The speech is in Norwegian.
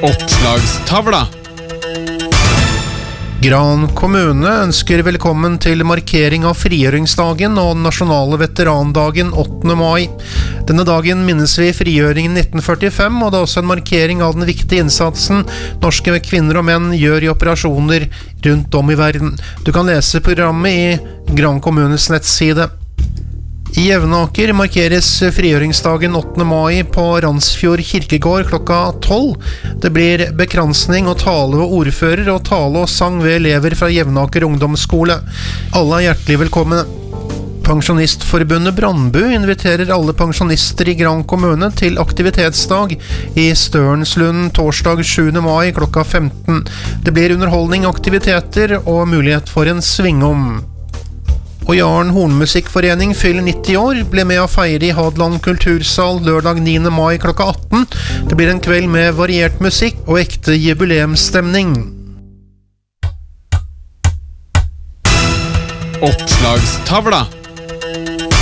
Oppslagstavla. Gran kommune ønsker velkommen til markering av frigjøringsdagen og den nasjonale veterandagen 8. mai. Denne dagen minnes vi frigjøringen 1945, og det er også en markering av den viktige innsatsen norske kvinner og menn gjør i operasjoner rundt om i verden. Du kan lese programmet i Gran kommunes nettside. I Jevnaker markeres frigjøringsdagen 8. mai på Randsfjord kirkegård klokka 12. Det blir bekransning og tale ved ordfører og tale og sang ved elever fra Jevnaker ungdomsskole. Alle er hjertelig velkomne. Pensjonistforbundet Brandbu inviterer alle pensjonister i Gran kommune til aktivitetsdag i Størnslund torsdag 7. mai klokka 15. Det blir underholdning, aktiviteter og mulighet for en svingom. Og Jaren Hornmusikkforening fyller 90 år, ble med å feire i Hadeland kultursal lørdag 9. mai klokka 18. Det blir en kveld med variert musikk og ekte jubileumsstemning. Oppslagstavla.